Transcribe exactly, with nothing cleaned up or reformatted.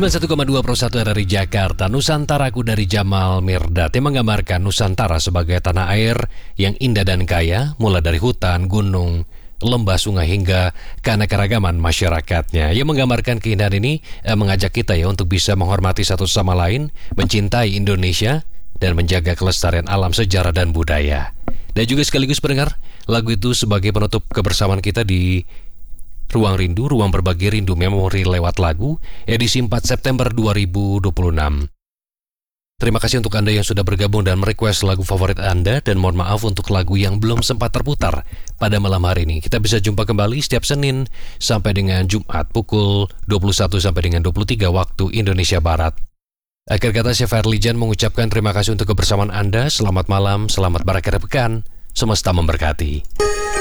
sembilan puluh satu koma dua Pro satu R R I Jakarta, Nusantaraku dari Jamal Mirdad yang menggambarkan Nusantara sebagai tanah air yang indah dan kaya, mulai dari hutan, gunung, lembah, sungai hingga keanekaragaman masyarakatnya. Yang menggambarkan keindahan ini eh, mengajak kita ya untuk bisa menghormati satu sama lain, mencintai Indonesia, dan menjaga kelestarian alam, sejarah, dan budaya. Dan juga sekaligus pendengar, lagu itu sebagai penutup kebersamaan kita di Ruang Rindu, Ruang Berbagi Rindu Memori lewat lagu, edisi empat September dua ribu dua puluh enam. Terima kasih untuk Anda yang sudah bergabung dan merequest lagu favorit Anda, dan mohon maaf untuk lagu yang belum sempat terputar pada malam hari ini. Kita bisa jumpa kembali setiap Senin sampai dengan Jumat pukul dua puluh satu sampai dengan dua puluh tiga waktu Indonesia Barat. Akhir kata, saya Fadlijan mengucapkan terima kasih untuk kebersamaan Anda. Selamat malam, selamat berakhir pekan, semesta memberkati.